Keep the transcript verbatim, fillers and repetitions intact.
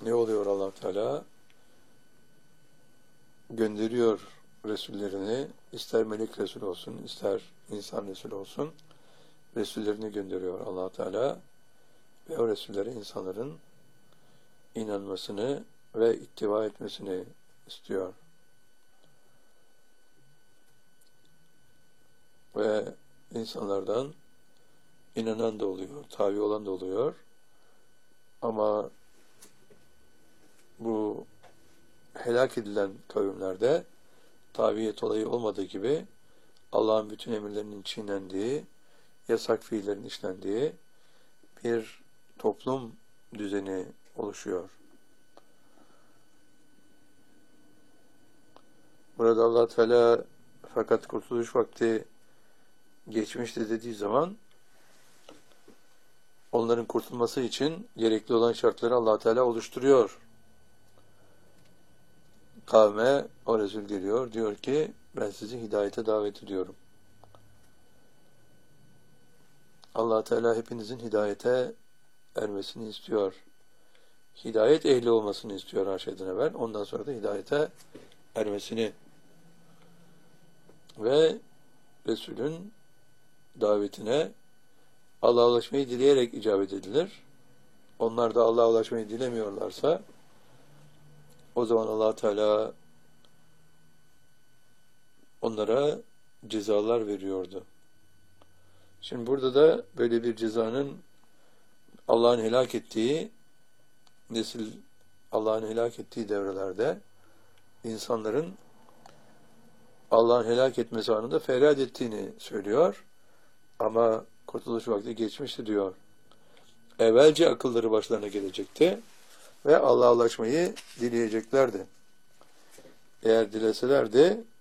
ne oluyor Allah Teala? Gönderiyor Resullerini, ister melek Resul olsun, ister insan Resul olsun, Resullerini gönderiyor Allah Teala ve o Resullere insanların inanmasını ve ittiva etmesini istiyor. Ve insanlardan inanan da oluyor, tabi olan da oluyor. Ama bu helak edilen kavimlerde tabiyet olayı olmadığı gibi Allah'ın bütün emirlerinin çiğnendiği, yasak fiillerin işlendiği bir toplum düzeni oluşuyor. Burada Allah Teala fakat kurtuluş vakti geçmişti dediği zaman onların kurtulması için gerekli olan şartları Allah Teala oluşturuyor. Kavme o Resul geliyor, diyor ki ben sizi hidayete davet ediyorum. Allah Teala hepinizin hidayete ermesini istiyor. Hidayet ehli olmasını istiyor her şeyden evvel. Ondan sonra da hidayete ermesini. Ve Resul'ün davetine Allah'a ulaşmayı dileyerek icabet edilir. Onlar da Allah'a ulaşmayı dilemiyorlarsa o zaman Allah Teala onlara cezalar veriyordu. Şimdi burada da böyle bir cezanın Allah'ın helak ettiği nesil, Allah'ın helak ettiği devrelerde insanların Allah'ın helak etmesi anında feryat ettiğini söylüyor. Ama kurtuluş vakti geçmişti diyor. Evvelce akılları başlarına gelecekti ve Allah'a ulaşmayı dileyeceklerdi. Eğer dileselerdi